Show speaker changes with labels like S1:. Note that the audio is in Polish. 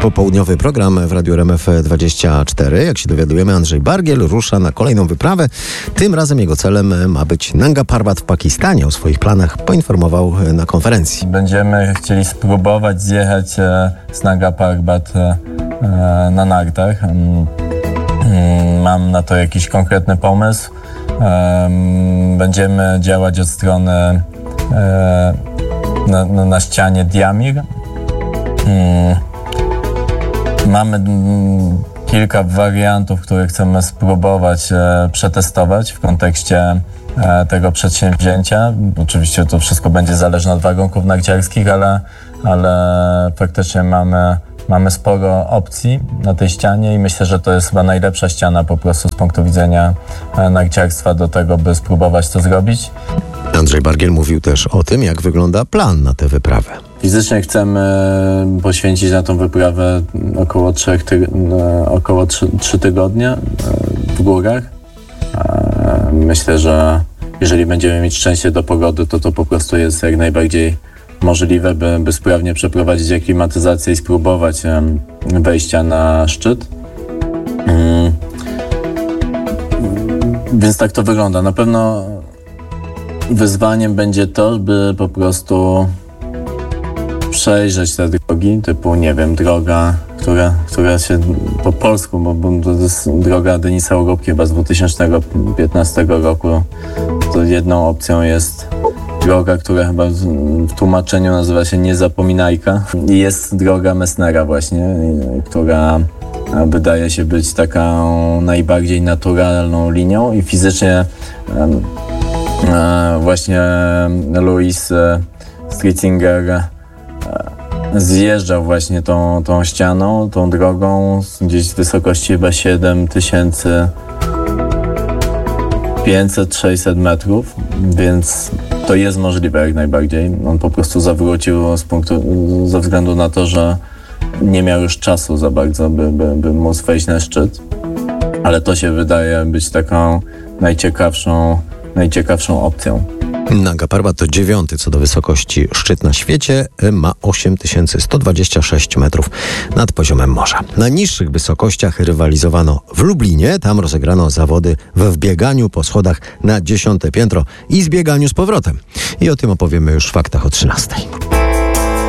S1: Popołudniowy program w Radiu RMF24. Jak się dowiadujemy, Andrzej Bargiel rusza na kolejną wyprawę. Tym razem jego celem ma być Nanga Parbat w Pakistanie. O swoich planach poinformował na konferencji.
S2: Będziemy chcieli spróbować zjechać z Nanga Parbat na nartach. Mam na to jakiś konkretny pomysł. Będziemy działać od strony na ścianie Diamir. Mamy kilka wariantów, które chcemy spróbować przetestować w kontekście tego przedsięwzięcia. Oczywiście to wszystko będzie zależne od warunków narciarskich, ale faktycznie mamy sporo opcji na tej ścianie i myślę, że to jest chyba najlepsza ściana po prostu z punktu widzenia narciarstwa do tego, by spróbować to zrobić.
S1: Andrzej Bargiel mówił też o tym, jak wygląda plan na tę wyprawę.
S2: Fizycznie chcemy poświęcić na tą wyprawę około 3 tygodnie w górach. Myślę, że jeżeli będziemy mieć szczęście do pogody, to po prostu jest jak najbardziej możliwe, by sprawnie przeprowadzić aklimatyzację i spróbować wejścia na szczyt. Więc tak to wygląda. Na pewno wyzwaniem będzie to, by po prostu przejrzeć te drogi, typu, nie wiem, droga, która się po polsku, bo to jest droga Denisa Urubki chyba z 2015 roku. To jedną opcją jest droga, która chyba w tłumaczeniu nazywa się Niezapominajka. I jest droga Messnera właśnie, która wydaje się być taką najbardziej naturalną linią i fizycznie właśnie Louis Stritzinger zjeżdżał właśnie tą ścianą, tą drogą gdzieś z wysokości chyba 7500-600 metrów, więc to jest możliwe jak najbardziej. On po prostu zawrócił ze względu na to, że nie miał już czasu za bardzo, by móc wejść na szczyt. Ale to się wydaje być taką najciekawszą opcją.
S1: Nanga Parbat to 9. co do wysokości szczyt na świecie. Ma 8126 metrów nad poziomem morza. Na niższych wysokościach rywalizowano w Lublinie. Tam rozegrano zawody we wbieganiu po schodach na 10. piętro i zbieganiu z powrotem. I o tym opowiemy już w faktach o 13.